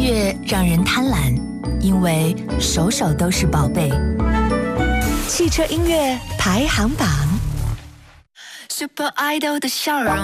乐让人贪婪，因为首首都是宝贝。汽车音乐排行榜 Super Idol 的笑容